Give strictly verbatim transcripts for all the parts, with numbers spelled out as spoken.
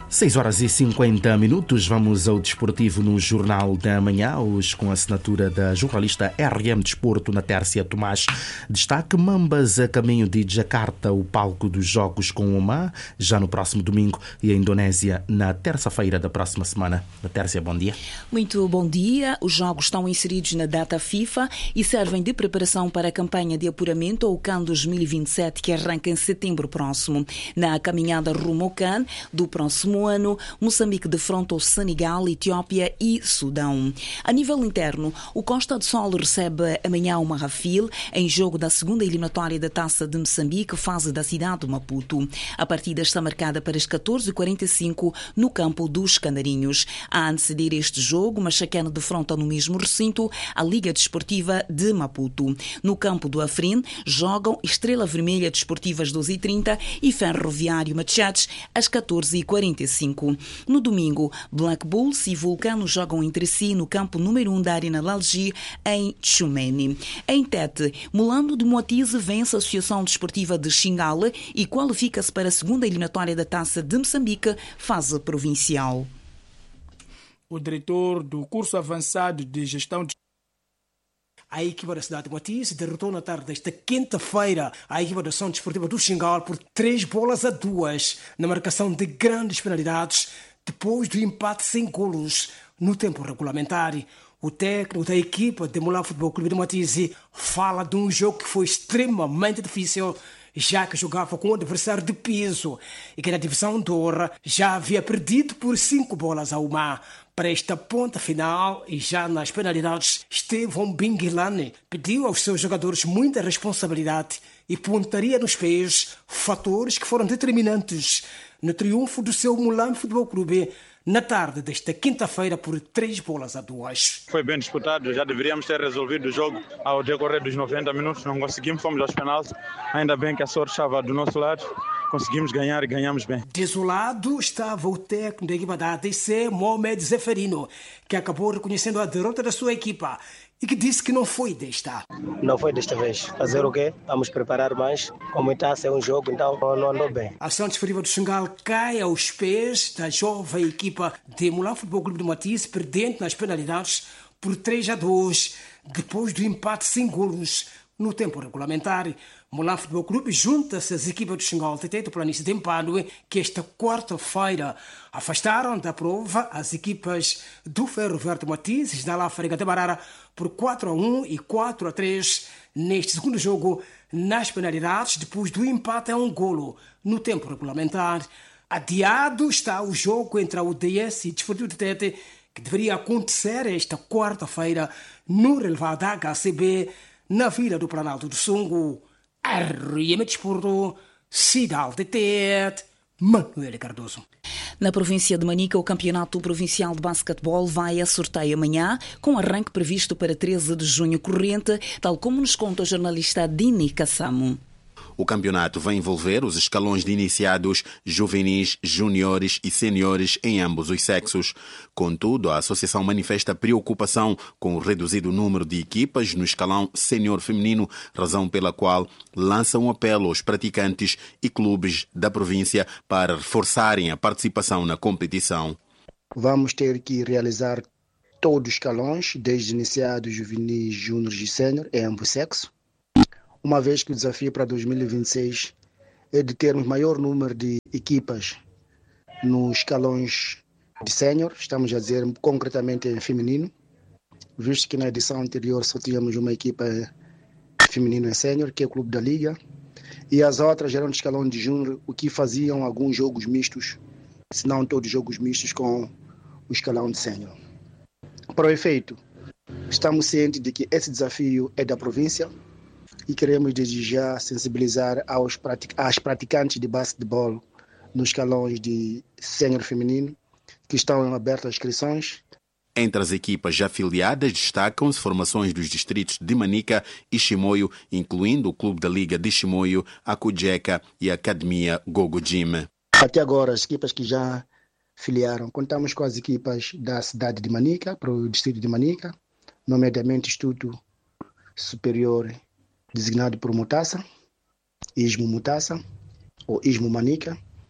seis horas e cinquenta minutos, vamos ao desportivo no Jornal da Manhã, hoje com a assinatura da jornalista R M Desporto, na Tércia Tomás. Destaque: Mambas a caminho de Jakarta, o palco dos Jogos com Oman, já no próximo domingo, e a Indonésia na terça-feira da próxima semana. Na Tércia, bom dia. Muito bom dia. Os Jogos estão inseridos na data FIFA e servem de preparação para a campanha de apuramento ao CAN dois mil e vinte e sete, que arranca em setembro próximo. Na caminhada rumo ao CAN do próximo ano, Moçambique defronta o Senegal, Etiópia e Sudão. A nível interno, o Costa do Sol recebe amanhã o Marrafil em jogo da segunda eliminatória da Taça de Moçambique, fase da cidade de Maputo. A partida está marcada para as catorze e quarenta e cinco no campo dos Canarinhos. A anteceder este jogo, Machacano defronta no mesmo recinto a Liga Desportiva de Maputo. No campo do Afrin, jogam Estrela Vermelha Desportivas doze e trinta e Ferroviário Machates às catorze e quarenta e cinco. No domingo, Black Bulls e Vulcano jogam entre si no campo número um da Arena Lalji, em Tchumene. Em Tete, Mulando de Moatize vence a Associação Desportiva de Xingale e qualifica-se para a segunda eliminatória da Taça de Moçambique, fase provincial. O diretor do curso avançado de gestão de A equipa da cidade de Moatize derrotou na tarde desta quinta-feira a equipa da Associação Desportiva do Xingal por três bolas a duas na marcação de grandes penalidades depois do empate sem golos no tempo regulamentar. O técnico da equipa de Mulã Futebol Clube de Moatize fala de um jogo que foi extremamente difícil, já que jogava com um adversário de peso e que na divisão de honra já havia perdido por cinco bolas a uma. Para esta ponta final e já nas penalidades, Estevão Binguilane pediu aos seus jogadores muita responsabilidade e pontaria nos pés, fatores que foram determinantes no triunfo do seu Mulã Futebol Clube na tarde desta quinta-feira por três bolas a duas. Foi bem disputado, já deveríamos ter resolvido o jogo ao decorrer dos noventa minutos, não conseguimos, fomos aos penaltis, ainda bem que a sorte estava do nosso lado. Conseguimos ganhar e ganhamos bem. Desolado estava o técnico da equipa da A D C, Mohamed Zeferino, que acabou reconhecendo a derrota da sua equipa e que disse que não foi desta. Não foi desta vez. Fazer o quê? Vamos preparar mais. Como está a ser um jogo, então não andou bem. A Associação Desportiva do Xingal cai aos pés da jovem equipa de Mulã Futebol Clube de Moatize, perdendo nas penalidades por três a dois, depois do empate sem golos no tempo regulamentar. Mulã Futebol Clube junta-se às equipas do Xingal Tete do Planície de Empadue, que esta quarta-feira afastaram da prova as equipas do Ferroviário de Moatize da Lafariga de Barara por quatro a um e quatro a três neste segundo jogo nas penalidades, depois do empate a um golo no tempo regulamentar. Adiado está o jogo entre a U D S e o Desportivo de Tete, que deveria acontecer esta quarta-feira no relevado da H C B, na Vila do Planalto do Sungo. R M Desporto, Cidade de Tete, Manuel Cardoso. Na província de Manica, o Campeonato Provincial de Basquetebol vai a sorteio amanhã, com arranque previsto para treze de junho corrente, tal como nos conta o jornalista Dini Kassamo. O campeonato vai envolver os escalões de iniciados, juvenis, júniores e seniores em ambos os sexos. Contudo, a associação manifesta preocupação com o reduzido número de equipas no escalão sênior feminino, razão pela qual lança um apelo aos praticantes e clubes da província para reforçarem a participação na competição. Vamos ter que realizar todos os escalões, desde iniciados, juvenis, júniores e sênior, em ambos sexos. Uma vez que o desafio para dois mil e vinte e seis é de termos maior número de equipas nos escalões de sénior, estamos a dizer concretamente em feminino, visto que na edição anterior só tínhamos uma equipa feminina em sénior, que é o Clube da Liga, e as outras eram de escalão de júnior, o que faziam alguns jogos mistos, se não todos jogos mistos com o escalão de sénior. Para o efeito, estamos cientes de que esse desafio é da província, e queremos desde já sensibilizar aos pratic- às praticantes de basquetebol nos escalões de sênior feminino que estão abertas inscrições. Entre as equipas já afiliadas destacam-se formações dos distritos de Manica e Chimoio, incluindo o Clube da Liga de Chimoio, a Kujeca e a Academia Gogo Gym. Até agora, as equipas que já filiaram, contamos com as equipas da cidade de Manica, para o distrito de Manica, nomeadamente Instituto Superior designado por Mutassa, Ismo Mutassa, ou Ismo Manica,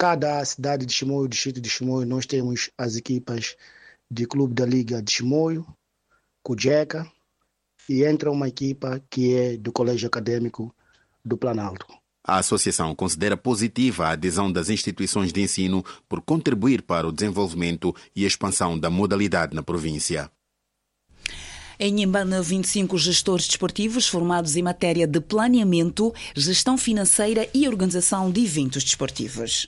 cada cidade de Chimoio, distrito de Chimoio, nós temos as equipas de clube da Liga de Chimoio, Cujeca, e entra uma equipa que é do Colégio Acadêmico do Planalto. A associação considera positiva a adesão das instituições de ensino por contribuir para o desenvolvimento e expansão da modalidade na província. Em Inhambane, vinte e cinco gestores desportivos formados em matéria de planeamento, gestão financeira e organização de eventos desportivos.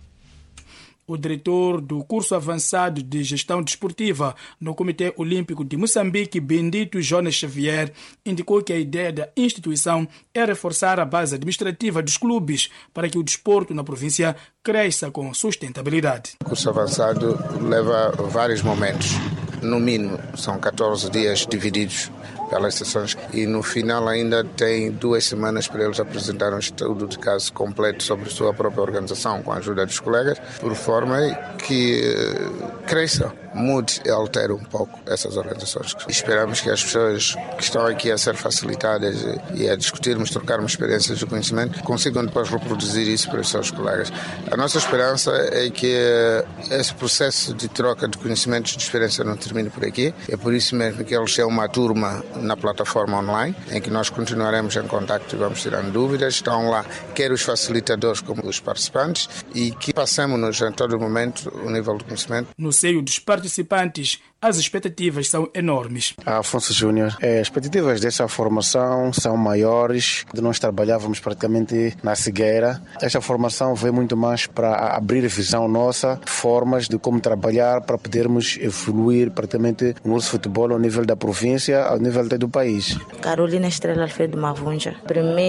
O diretor do curso avançado de gestão desportiva no Comitê Olímpico de Moçambique, Bendito Jonas Xavier, indicou que a ideia da instituição é reforçar a base administrativa dos clubes para que o desporto na província cresça com sustentabilidade. O curso avançado leva vários momentos. No mínimo, são catorze dias divididos pelas sessões e no final ainda tem duas semanas para eles apresentarem um estudo de caso completo sobre a sua própria organização com a ajuda dos colegas, por forma que cresça, mude e altere um pouco essas organizações. Esperamos que as pessoas que estão aqui a ser facilitadas e a discutirmos, trocarmos experiências de conhecimento, consigam depois reproduzir isso para os seus colegas. A nossa esperança é que esse processo de troca de conhecimentos e de experiência não termine por aqui. É por isso mesmo que eles têm uma turma na plataforma online, em que nós continuaremos em contacto e vamos tirando dúvidas. Estão lá quer os facilitadores como os participantes e que passemos-nos em todo momento o nível de conhecimento. No seio dos participantes, as expectativas são enormes. A Afonso Júnior, as expectativas dessa formação são maiores. Nós trabalhávamos praticamente na cegueira. Esta formação veio muito mais para abrir a visão nossa, formas de como trabalhar para podermos evoluir praticamente o nosso futebol ao nível da província, ao nível do país. Carolina Estrela Alfredo Mavunja.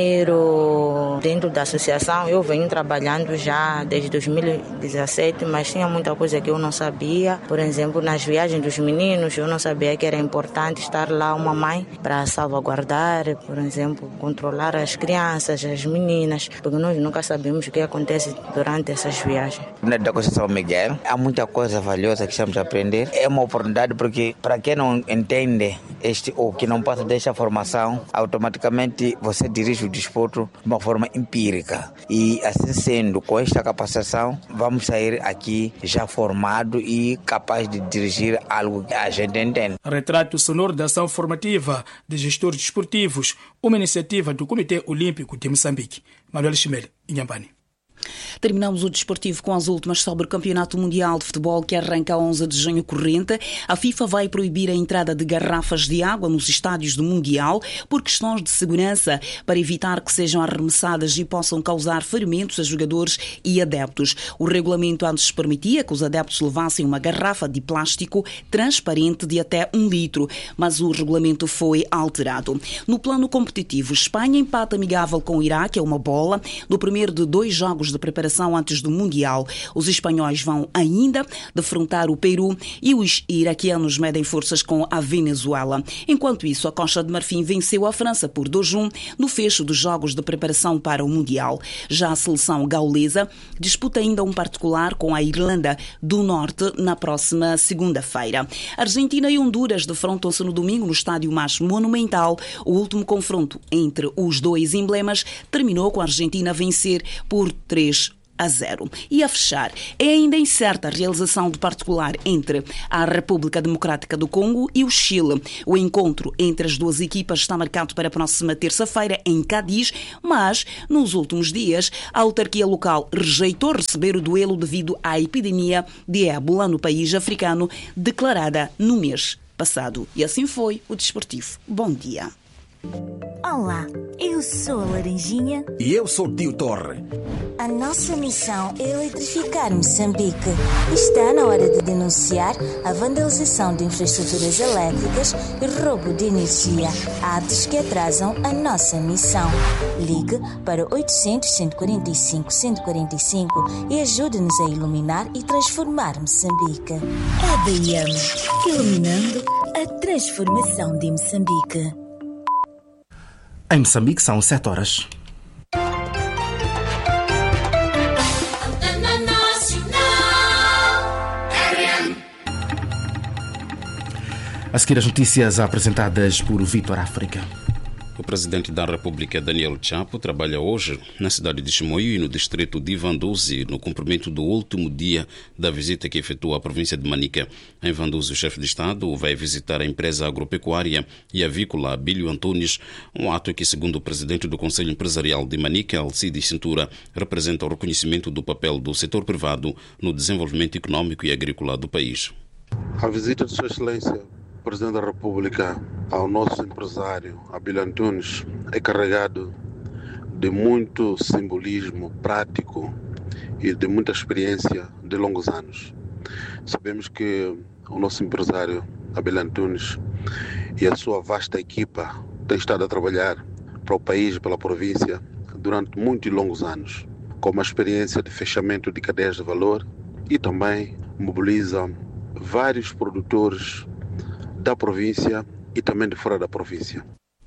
Primeiro, dentro da associação, eu venho trabalhando já desde dois mil e dezessete, mas tinha muita coisa que eu não sabia. Por exemplo, nas viagens dos meninos, eu não sabia que era importante estar lá uma mãe para salvaguardar, por exemplo, controlar as crianças, as meninas, porque nós nunca sabemos o que acontece durante essas viagens. Na da Conceição Miguel, há muita coisa valiosa que estamos a aprender. É uma oportunidade porque, para quem não entende este ou que não passa desta formação, automaticamente você dirige o desporto de uma forma empírica. E assim sendo, com esta capacitação, vamos sair aqui já formado e capaz de dirigir algo que a gente entende. Retrato sonoro da ação formativa de gestores desportivos, uma iniciativa do Comitê Olímpico de Moçambique. Manuel Chimel, Inhambane. Terminamos o desportivo com as últimas sobre o Campeonato Mundial de Futebol que arranca a onze de junho corrente. A FIFA vai proibir a entrada de garrafas de água nos estádios do Mundial por questões de segurança, para evitar que sejam arremessadas e possam causar ferimentos a jogadores e adeptos. O regulamento antes permitia que os adeptos levassem uma garrafa de plástico transparente de até um litro, mas o regulamento foi alterado. No plano competitivo, Espanha empata amigável com o Iraque a uma bola no primeiro de dois jogos de preparação antes do Mundial. Os espanhóis vão ainda defrontar o Peru e os iraquianos medem forças com a Venezuela. Enquanto isso, a Costa de Marfim venceu a França por dois a um no fecho dos jogos de preparação para o Mundial. Já a seleção gaulesa disputa ainda um particular com a Irlanda do Norte na próxima segunda-feira. Argentina e Honduras defrontam-se no domingo no estádio mais monumental. O último confronto entre os dois emblemas terminou com a Argentina a vencer por três a zero. E a fechar, é ainda incerta a realização de particular entre a República Democrática do Congo e o Chile. O encontro entre as duas equipas está marcado para a próxima terça-feira em Cádiz, mas nos últimos dias a autarquia local rejeitou receber o duelo devido à epidemia de ébola no país africano declarada no mês passado. E assim foi o Desportivo. Bom dia. Olá, eu sou a Laranjinha. E eu sou o Tio Torre. A nossa missão é eletrificar Moçambique. Está na hora de denunciar a vandalização de infraestruturas elétricas e roubo de energia, atos que atrasam a nossa missão. Ligue para oitocentos, cento e quarenta e cinco, cento e quarenta e cinco e ajude-nos a iluminar e transformar Moçambique. A B M, iluminando a transformação de Moçambique. Em Moçambique são sete horas. A seguir as notícias apresentadas por Vítor África. O presidente da República, Daniel Chapo, trabalha hoje na cidade de Chimoio e no distrito de Vanduzi, no cumprimento do último dia da visita que efetua à província de Manica. Em Vanduzi, o chefe de Estado vai visitar a empresa agropecuária e avícola Abílio Antunes, um ato que, segundo o presidente do Conselho Empresarial de Manica, Alcides Cintura, representa o reconhecimento do papel do setor privado no desenvolvimento econômico e agrícola do país. A visita de Sua Excelência, Presidente da República, ao nosso empresário Abílio Antunes é carregado de muito simbolismo prático e de muita experiência de longos anos. Sabemos que o nosso empresário Abílio Antunes e a sua vasta equipa têm estado a trabalhar para o país e pela província durante muitos e longos anos, com uma experiência de fechamento de cadeias de valor e também mobiliza vários produtores da província e também de fora da província.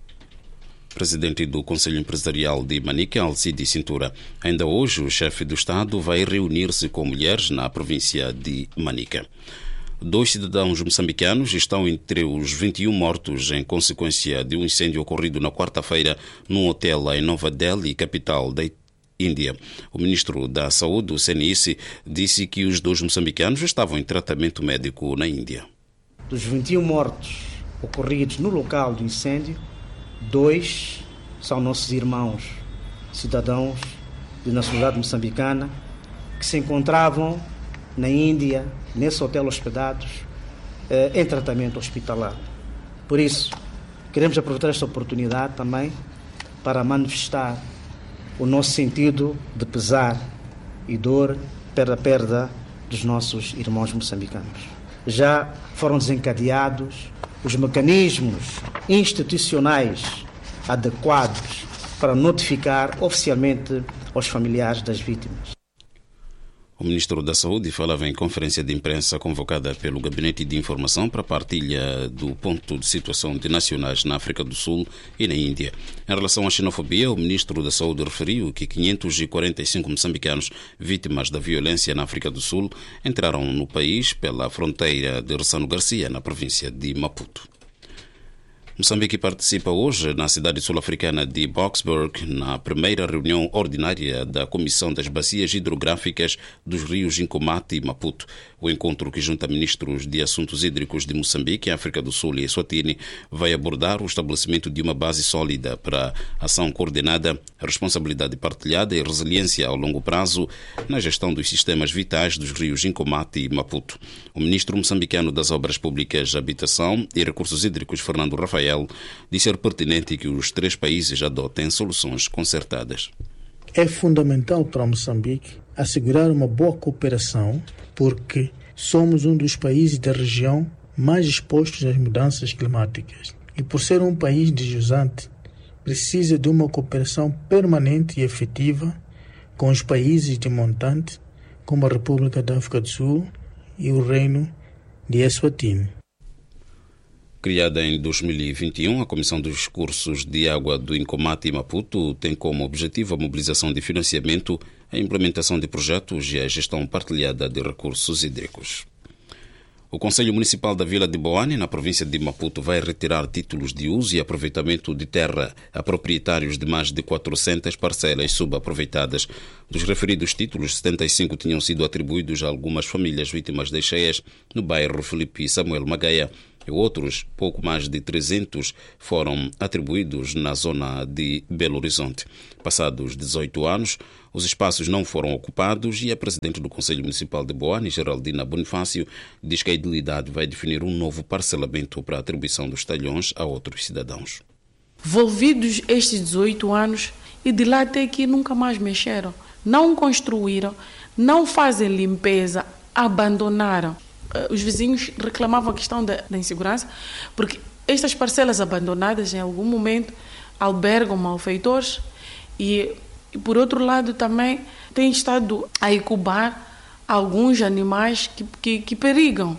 Presidente do Conselho Empresarial de Manica, Alcides Cintura. Ainda hoje, o chefe do Estado vai reunir-se com mulheres na província de Manica. Dois cidadãos moçambicanos estão entre os vinte e um mortos em consequência de um incêndio ocorrido na quarta-feira num hotel em Nova Delhi, capital da Índia. O ministro da Saúde, o C N I C, disse que os dois moçambicanos estavam em tratamento médico na Índia. Dos vinte e um mortos ocorridos no local do incêndio, dois são nossos irmãos, cidadãos de nacionalidade moçambicana, que se encontravam na Índia, nesse hotel hospedados, eh, em tratamento hospitalar. Por isso, queremos aproveitar esta oportunidade também para manifestar o nosso sentido de pesar e dor pela perda dos nossos irmãos moçambicanos. Já foram desencadeados os mecanismos institucionais adequados para notificar oficialmente aos familiares das vítimas. O ministro da Saúde falava em conferência de imprensa convocada pelo Gabinete de Informação para a partilha do ponto de situação de nacionais na África do Sul e na Índia. Em relação à xenofobia, o ministro da Saúde referiu que quinhentos e quarenta e cinco moçambicanos vítimas da violência na África do Sul entraram no país pela fronteira de Ressano Garcia, na província de Maputo. Moçambique participa hoje na cidade sul-africana de Boksburg na primeira reunião ordinária da Comissão das Bacias Hidrográficas dos Rios Incomate e Maputo. O encontro, que junta ministros de assuntos hídricos de Moçambique, África do Sul e Eswatini, vai abordar o estabelecimento de uma base sólida para ação coordenada, responsabilidade partilhada e resiliência ao longo prazo na gestão dos sistemas vitais dos rios Incomate e Maputo. O ministro moçambicano das Obras Públicas, Habitação e Recursos Hídricos, Fernando Rafael, disse ser pertinente que os três países adotem soluções concertadas. É fundamental para Moçambique assegurar uma boa cooperação, porque somos um dos países da região mais expostos às mudanças climáticas. E por ser um país desjusante, precisa de uma cooperação permanente e efetiva com os países de montante, como a República da África do Sul e o Reino de Eswatini. Criada em dois mil e vinte e um, a Comissão dos Cursos de Água do Incomate e Maputo tem como objetivo a mobilização de financiamento, a implementação de projetos e a gestão partilhada de recursos hídricos. O Conselho Municipal da Vila de Boane, na província de Maputo, vai retirar títulos de uso e aproveitamento de terra a proprietários de mais de quatrocentas parcelas subaproveitadas. Dos referidos títulos, setenta e cinco tinham sido atribuídos a algumas famílias vítimas das cheias no bairro Filipe Samuel Magaia, e outros, pouco mais de trezentos, foram atribuídos na zona de Belo Horizonte. Passados dezoito anos, os espaços não foram ocupados e a presidente do Conselho Municipal de Boane, Geraldina Bonifácio, diz que a edilidade vai definir um novo parcelamento para a atribuição dos talhões a outros cidadãos. Volvidos estes dezoito anos, e de lá até aqui nunca mais mexeram. Não construíram, não fazem limpeza, abandonaram. Os vizinhos reclamavam a questão da, da insegurança, porque estas parcelas abandonadas, em algum momento, albergam malfeitores e, e por outro lado, também têm estado a incubar alguns animais que, que, que perigam.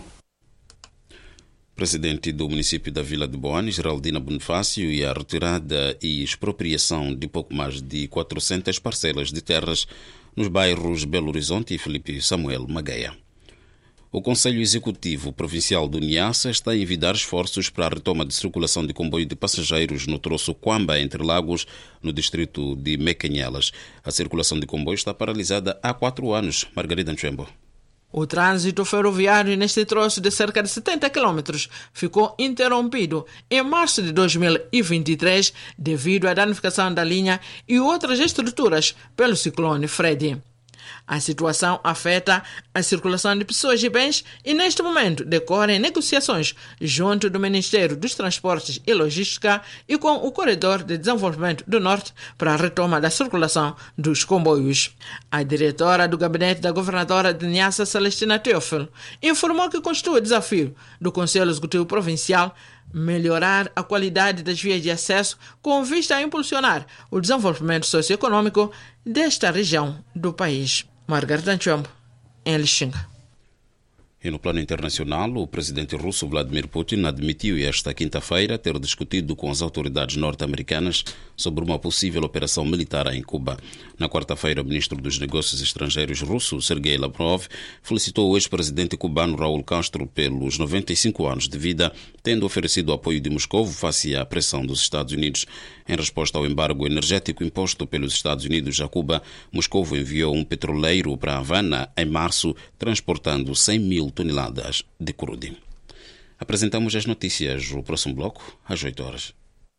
Presidente do município da Vila de Boane, Geraldina Bonifácio, e a retirada e expropriação de pouco mais de quatrocentas parcelas de terras nos bairros Belo Horizonte e Filipe Samuel Magaia. O Conselho Executivo Provincial do Niassa está a envidar esforços para a retoma de circulação de comboio de passageiros no troço Quamba, entre Lagos, no distrito de Mecanhelas. A circulação de comboio está paralisada há quatro anos. Margarida Nchembo. O trânsito ferroviário neste troço de cerca de setenta quilômetros ficou interrompido em março de dois mil e vinte e três devido à danificação da linha e outras estruturas pelo ciclone Freddy. A situação afeta a circulação de pessoas e bens e, neste momento, decorrem negociações junto do Ministério dos Transportes e Logística e com o Corredor de Desenvolvimento do Norte para a retoma da circulação dos comboios. A diretora do gabinete da governadora de Niassa, Celestina Teófilo, informou que constitui o desafio do Conselho Executivo Provincial melhorar a qualidade das vias de acesso com vista a impulsionar o desenvolvimento socioeconômico desta região do país. Margarida Nchombo, em Lixinga. E no plano internacional, o presidente russo Vladimir Putin admitiu esta quinta-feira ter discutido com as autoridades norte-americanas sobre uma possível operação militar em Cuba. Na quarta-feira, o ministro dos Negócios Estrangeiros russo, Sergei Lavrov, felicitou o ex-presidente cubano Raúl Castro pelos noventa e cinco anos de vida, tendo oferecido apoio de Moscou face à pressão dos Estados Unidos. Em resposta ao embargo energético imposto pelos Estados Unidos a Cuba, Moscou enviou um petroleiro para Havana em março, transportando cem mil toneladas de crudo. Apresentamos as notícias no próximo bloco, às oito horas.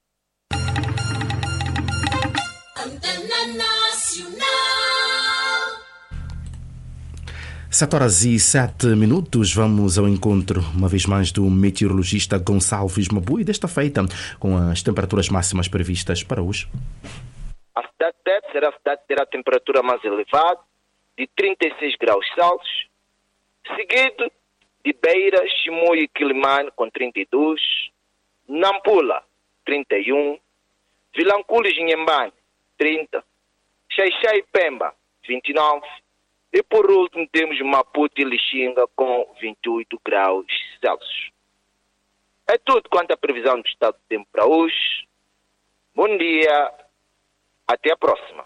sete horas e sete minutos, vamos ao encontro, uma vez mais, do meteorologista Gonçalves Mabui, desta feita, com as temperaturas máximas previstas para hoje. A cidade de Tete será a cidade que terá a temperatura mais elevada, de trinta e seis graus Celsius, seguido de Beira, Chimoio e Quilimane com trinta e dois, Nampula, trinta e um, Vilanculo e Inhambane, trinta, Xaixá e Pemba, vinte e nove, e por último temos Maputo e Lixinga com vinte e oito graus Celsius. É tudo quanto à previsão do estado do tempo para hoje. Bom dia, até a próxima.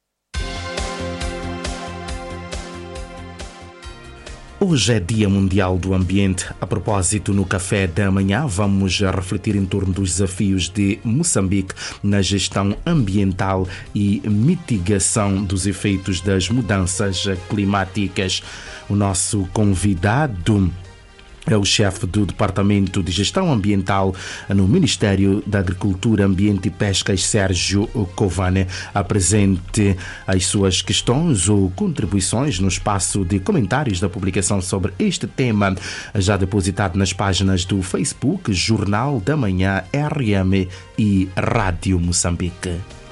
Hoje é Dia Mundial do Ambiente. A propósito, no Café da Manhã, vamos refletir em torno dos desafios de Moçambique na gestão ambiental e mitigação dos efeitos das mudanças climáticas. O nosso convidado é o chefe do Departamento de Gestão Ambiental no Ministério da Agricultura, Ambiente e Pescas, Sérgio Covane. Apresente as suas questões ou contribuições no espaço de comentários da publicação sobre este tema, já depositado nas páginas do Facebook, Jornal da Manhã, R M e Rádio Moçambique.